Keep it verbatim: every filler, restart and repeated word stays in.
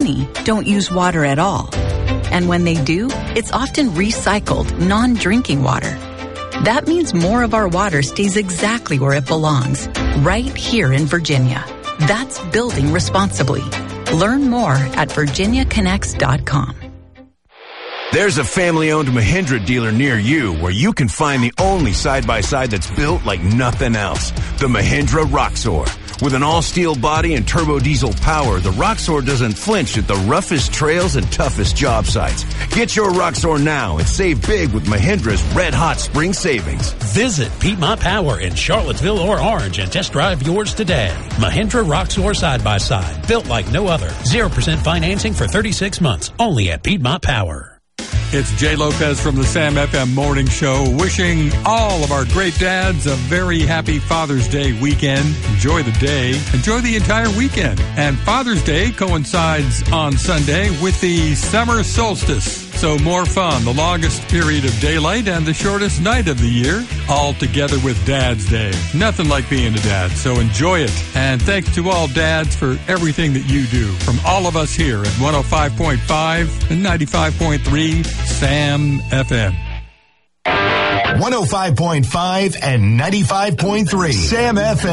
many don't use water at all. And when they do, it's often recycled, non-drinking water. That means more of our water stays exactly where it belongs, right here in Virginia. That's building responsibly. Learn more at virginia connects dot com. There's a family-owned Mahindra dealer near you where you can find the only side-by-side that's built like nothing else, the Mahindra Roxor. With an all-steel body and turbo diesel power, the Roxor doesn't flinch at the roughest trails and toughest job sites. Get your Roxor now and save big with Mahindra's red-hot spring savings. Visit Piedmont Power in Charlottesville or Orange and test drive yours today. Mahindra Roxor side-by-side, built like no other. zero percent financing for thirty-six months, only at Piedmont Power. It's Jay Lopez from the Sam F M Morning Show, wishing all of our great dads a very happy Father's Day weekend. Enjoy the day. Enjoy the entire weekend. And Father's Day coincides on Sunday with the summer solstice. So more fun, the longest period of daylight and the shortest night of the year, all together with Dad's Day. Nothing like being a dad, so enjoy it. And thanks to all dads for everything that you do. From all of us here at one oh five point five and ninety-five point three Sam F M. one oh five point five and ninety-five point three Sam F M.